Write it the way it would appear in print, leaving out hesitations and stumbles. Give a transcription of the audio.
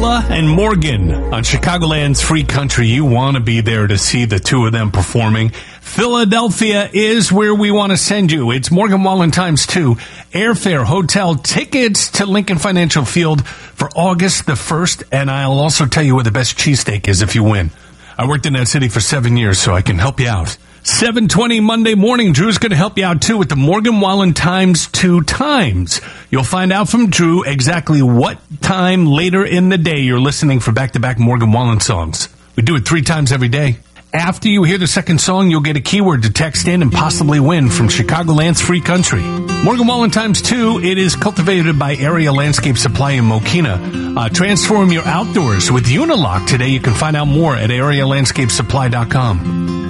Phila and Morgan on Chicagoland's Free Country. You want to be there to see the two of them performing. Philadelphia is where we want to send you. It's Morgan Wallen times 2. Airfare, hotel, tickets to Lincoln Financial Field for August the 1st. And I'll also tell you where the best cheesesteak is if you win. I worked in that city for 7 years, so I can help you out. 7:20 Monday morning. Drew's going to help you out, too, with the Morgan Wallen times 2 times. You'll find out from Drew exactly what time later in the day you're listening for back-to-back Morgan Wallen songs. We do it 3 times every day. After you hear the second song, you'll get a keyword to text in and possibly win from Chicagoland's Free Country. Morgan Wallen times 2, it is cultivated by Area Landscape Supply in Mokina. Transform your outdoors with Unilock today. You can find out more at arealandscapesupply.com.